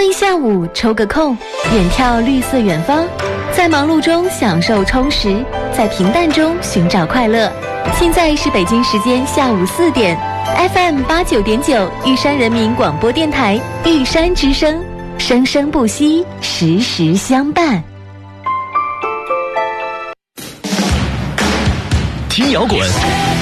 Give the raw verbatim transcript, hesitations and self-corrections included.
放一下午，抽个空，远眺绿色远方，在忙碌中享受充实，在平淡中寻找快乐。现在是北京时间下午四点 ，F M 八九点九，玉山人民广播电台，玉山之声，生生不息，时时相伴。 听摇滚。